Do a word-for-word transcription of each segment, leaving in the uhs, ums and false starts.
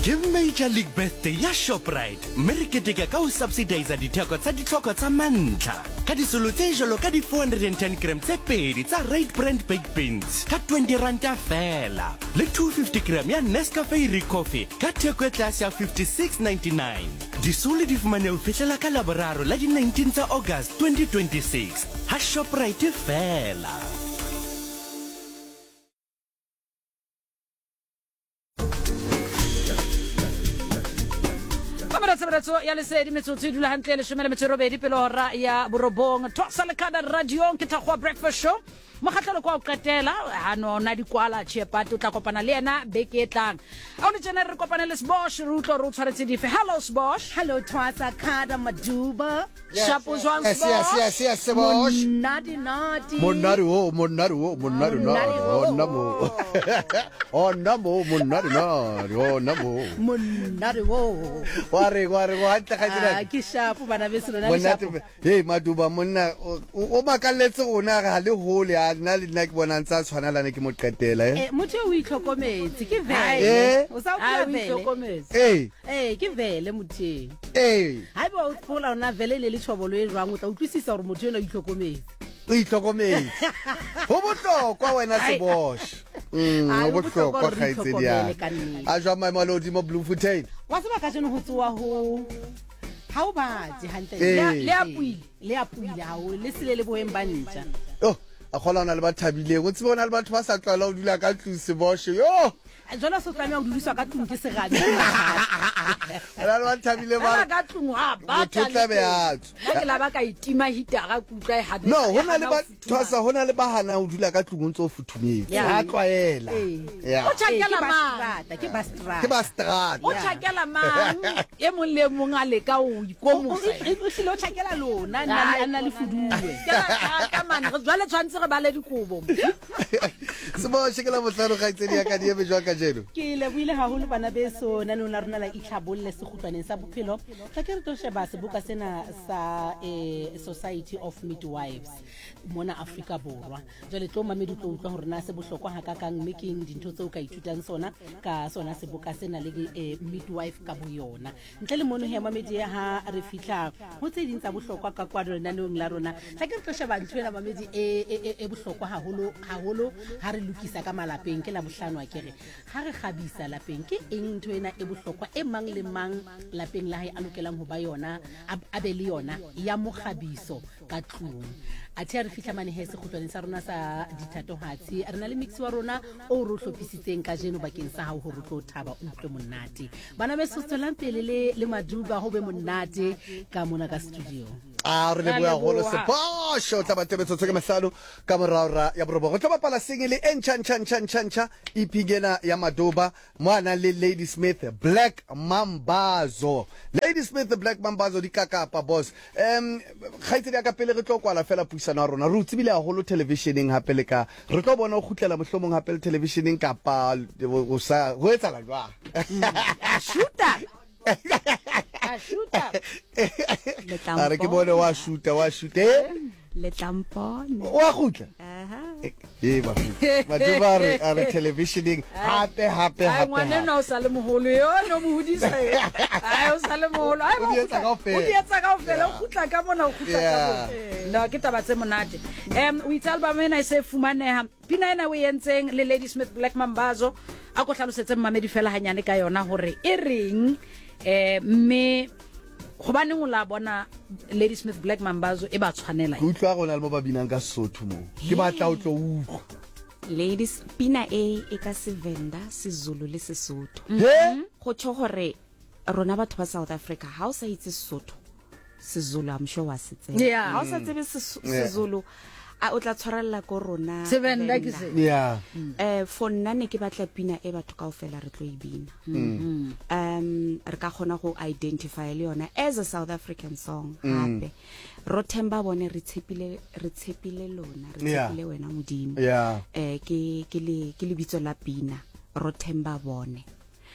Ke Major League Birthday ya Shoprite. Mme re keteka ka ho subsidize ditheko tsa ditlhoko tsa mantlha. Ka disolo tse jalo ka di four hundred ten gram tse pedi tsa Right Brand baked beans ka twenty rand fela. Le two fifty gram ya Nescafe Coffee ka theko e tlase ya fifty-six ninety-nine. Disolo di fumane ho fihlela ka laboraro la di nineteen tsa August twenty twenty-six. Ha Shoprite fela. Sabato ya lesedi metsotso dula hantle le shomela metsorobedi pele hora ya borobong Thosa lekada radio ke thakgwa breakfast show mokgatlelo kwa o qetela hano na dikwala Tshepati o tla kopana le ena beke e tlang a o tsena re kopana le Sbosh re utlo re tshwaretse dife. Hello Sbosh. Hello Thosa Kada Maduba. Shapo jwang Yes, Sbosh. yes, yes, yes, Sebosh. Nadi nadi. Monari wo, monari wo, monari na, oh namo, oh namo, monari na, oh namo. Monari wo. Ware, ware, ware, ta kajira. Ah, kishapo bana beselo na Monati, kishapo. hey Maduba, monna, o makaletse o na ga le hole a na le nna ke bona ntsa tshwana lane ke mo qetela eh. Eh motho o itlhokometse ke Eh. vele. O sa Ah, utlwa o vele. itlhokometse. Eh, Eh ke vele motho. eh, Ha ba o tlola ona vele le le tshobolo e jwang o tla utlwisisa hore motho ena o itlhokometse. o itlhokometse. Ho bohlokwa wena Sebosh. Mm, Ai, ho ho bohlokwa bohlokwa hore re khaitsedi ya. itlhokomele ka nnete. A jwa mamelodi mo Blue Fontaine. Wa se ba ka jeno ho tsoa ho ha o batse hantle. Eh. Le a- Le a puile. Le a puile ha o le sile le boeng ba ntja. Oh, a khola ona le ba thabileng. O tsebe ona le batho ba sa tlwala o dula ka tlung Sebosh. Yo! Jona so tlameha ho dudiswa ka tlung ke serame. Ala le ba thabile Ba ba. ka tlung ha ba Motho o tla be a tswa. Nna ke la ba ka itima hitara kutla e habe. No, hona le ba thosa hona le ba hana ho dula ka tlung o ntse o futhumetse. Yeah. Ha tlwaela. Eh. Yeah. O tjhakela mang. Bastrata, ke bastrata. Ke ba strata. O tjhakela mang. E mong le mong a leka o ikomosa. O hlile o tjhakela lona nna nna le fuduwe. Ke la ka man re jwale tshwantse re ba le dikobo. Sebosh ke la botlalo ga itsedi ya ka di ebe jwa ka jeno. Ke le buile haholo bana beso nna lona rona la itlhabolle se khutlaneng sa bophelo. Tla ke re to sheba seboka sena sa eh, Society of Midwives mona Afrika Borwa. Jwale tlo mamedi tlo utlwa hore na se bohlokwa ha ka kang making dintho tseo ka ithutang sona ka sona seboka sena le eh, midwife ka bo yona. Ntle le mono he mamedi ha re fihla ho tse ding tsa bohlokwa ka kwa rona neng la rona. Tla ke re to sheba ntho ena mamedi e e e bohlokwa haholo haholo ha re lokisa ka malapeng ke la bohlano a kere ha re khabisa lapeng ke eng ntho ena e bohlokwa e mang le mang lapeng la hae a lokelang ho ba yona a a be le yona ya mokgabiso ka tlung. A tshe re fihla mane he se khutlwane sa rona sa dithatohatsi re na le mix wa rona o re hlophisitseng ka jeno bakeng sa hao ho re tlo thaba utlwe monate bana be sotsolang pele le le Maduba ho be monate ka mona ka studio. A re le boya go le Sebosh o tla ba tebetso ke mahlano ka moraora ya borobo go tla bapala singile encha ncha ncha ncha ncha ipigena ya Maduba mwana le Lady Smith Black Mambazo. Lady Smith Black Mambazo di kakapa boss. Em khaitsedi ka pele re tlo kwala fela puisano ya rona re utsibile a holo televisioning ha pele ka re tlo bona o khutlela mohlomong ha pele televisioning kapa o sa ho etsa la jwa. Shooter. A shooter. A re ke bone wa shoota wa shoot eh Le tampone. wa khutla. Aha. Eh ba Maduba re a re televisioning hape hape Ai hape. ngwana na o sa le moholo yo no mo hodisa. Ai o sa le moholo. Ai O di etsa kaofela. O di etsa kaofela o khutla ka mona o khutla ka Yeah. mona. No ke taba tse monate. Em o itse album ena e se fumaneha. Pina ena o entseng le Lady Smith Black Mambazo a go hlalosetse mmamedi fela hanyane ka yona hore e reng eh me go baneng o la bona Lady Smith Black Mambazo e ba tshwanela. Go utlwa gona le mo ba binang ka Sesotho mo. Ke batla o tlo utlwa. Ladies pina e e ka Sevenda, Sezulu le Sesotho. He? Go tsho gore rona batho ba South Africa ha o sa itse Sesotho. Sezulu I'm sure wa se tseba. Yeah. Ha o sa tsebe Ses- Yeah. Sezulu a o tla tshwarella ko rona. Sevenda ke Venda. se. Yeah. Eh for nna ne ke batla pina e batho kaofela re tlo e bina. Um re ka khona go identify le yona as a South African song hape. Rothemba bone re tshepile re tshepile lona re Yeah. tshepile wena modimo. Yeah. Eh ke ke le ke le bitso la pina Rothemba bone.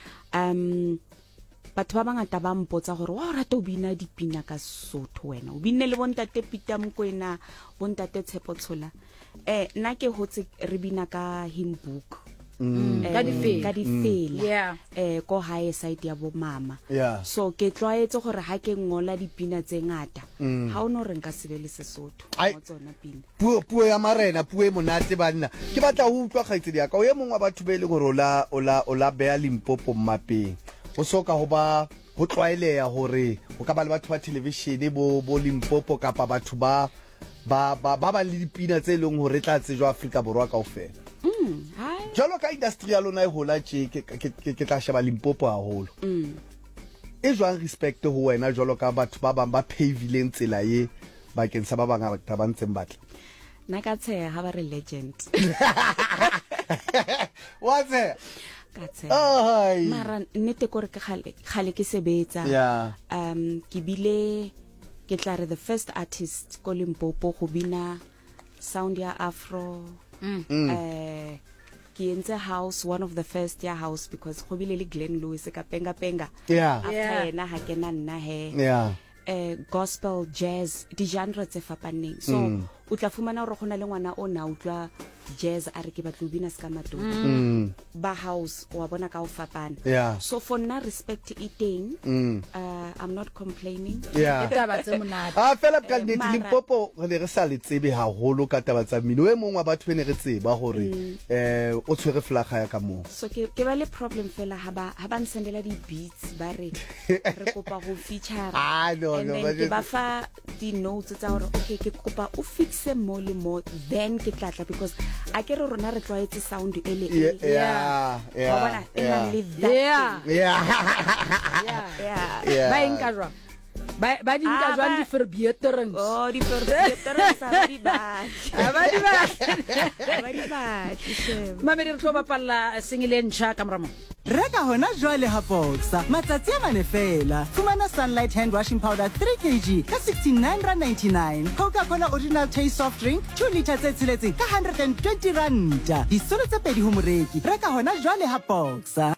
Um batho ba bangata ba mpotsa gore wa rata o bina dipina ka Sotho wena o binne le bontate Peter Mokoena bontate Tshepo Tshola eh nna ke hotse re bina ka hymn book eh, Ka difela. ka difela Yeah. eh ko high side ya bo mama Yeah. so ke tlwaetse gore ha ke ngola dipina tse ngata ha o no re nka sebe le Sesotho Ai. mo tsona pina puo puo ya marena puo e monate banna ke batla ho utlwa kgaitsedi ya ka o ye mongwe wa batho be le gore o la o la o la bea Limpopo mmapeng o soka ho ba ho tlwaeleha hore o ka ba le batho ba television bo bo Limpopo kapa batho ba ba ba ba ba le dipina tse leng hore tla tsejwa Afrika Borwa kaofela mm hai jalo ka industry ya lona e hola tje ke ke ke tla sheba Limpopo haholo mm e jwang respect ho wena jalo ka batho ba bang ba pavileng tsela ye bakeng sa ba bangata ba ntseng batla na ka tsheya ha ba re legend what's it ka tsheya ai mara nnete kore ke khale khale ke sebetsa yeah um ke bile ke tla re the first artist ko Limpopo go bina sound ya afro eh ke entse house one of the first ya house because go bile le Glenn Lewis ka penga penga yeah after Yeah. yena ha ke na nna he yeah eh gospel jazz di genre tse fapaneng so o tla fumana gore gona le ngwana o na utlwa jazz a re ke batlo bina ska matona mm ba house wa bona ka o fapana yeah so for na respect eating mm uh, I'm not complaining yeah Ke taba tse monate. ah fela ka nnete Mara- Limpopo re ne re sa le tsebe haholo ka taba tsa mmino e mongwe wa batho ne re tseba gore eh o tshwere flaga ya ka mo so ke ke ba le problem fela ha ba ha ba nsendela di beats ba re re kopa go feature Ah, no, and no, then but ke it's- ba fa di notes tsa gore okay ke kopa o fixe mo le mo then ke tlatla because a ke re rona re tlwaetse sound e le yeah e yeah wa bona yeah e na yeah le that Yeah. yeah Yeah. yeah yeah Ba enka jwang? Ba ba di nka Ah, jwang ba- di verbeterings? oh di perdetereng sa ba di ba Ha ba di ba. ba di ba tshebe Mamedi re tlo bapalla singile ntsha ka moramo. Reka hona jwale ha Boxer matsatsi a mane fela fumana Sunlight hand washing powder three kilograms ka sixty-nine rand ninety-nine Coca-Cola original taste soft drink two litres tse tsheletseng ka one hundred twenty rand disolo tse pedi ho moreki reka hona jwale ha Boxer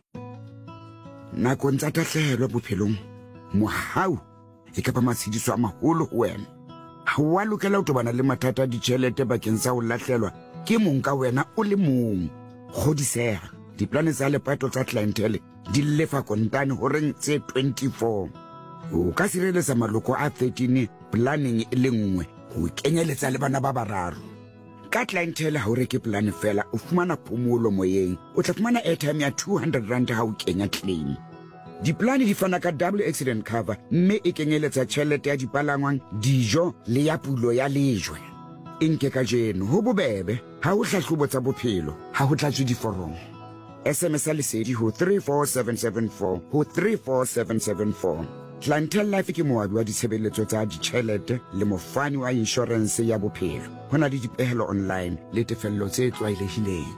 nakong tsa tahlehelo bophelong mohau e ka ba matshidiso a maholo ho wena ha wa lokela ho tobana le mathata a ditjhelete bakeng sa ho lahlelwa ke mong ka wena o le mong kgodiseha diplane tsa lepato tsa clientele di lefa kontane ho reng tse twenty-four o ka sireletsa maloko a thirteen planning e le nngwe ho kenyeletsa le bana ba bararo ka clientele ha o reke plan fela o fumana phomolo moyeng o tla fumana airtime ya two hundred rand ha o kenya claim diplane di fana ka double accident cover mme e kenyeletsa tjhelete ya dipalangwang dijo le ya pulo ya lejwe e nke ka jeno ho bobebe ha o hlahlobo tsa bophelo ha ho tlatswe diforomo S M S a lesedi ho three four seven seven four ho three four seven seven four Clientele Life ke moabi wa ditshebeletso tsa ditjhelete le mofani wa insurance ya bophelo ho na le dipehelo online le tefello tse tlwaelehileng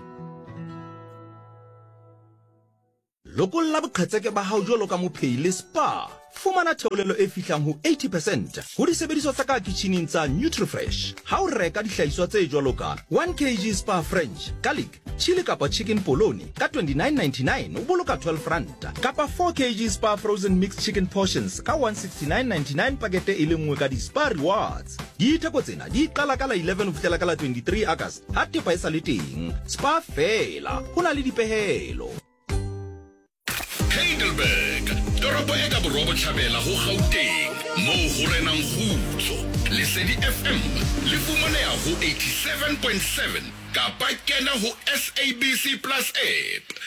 lokolla boqhetseke ba hao jwalo ka mophei le spa fumana theolelo e fihlang ho eighty percent ho disebediswa tsa ka kitcheneng tsa Nutrifresh ha o reka dihlahiswa tse jwalo ka one kilogram spa French garlic chili kapa chicken polony ka twenty-nine ninety-nine o boloka twelve rand kapa four kilogram spa frozen mixed chicken portions ka one sixty-nine ninety-nine pakete e le nngwe ka di spa rewards ditheko tsena di qala ka la eleven ho fihlela ka la twenty-three August ha tepa e sa le teng spa fela ho na le dipehelo Heidelberg toropo e ka borwa botlhabela ho Gauteng mo go renang khutso Lesedi F M le fumaneha ho eighty-seven point seven kapa kena ho S A B C Plus app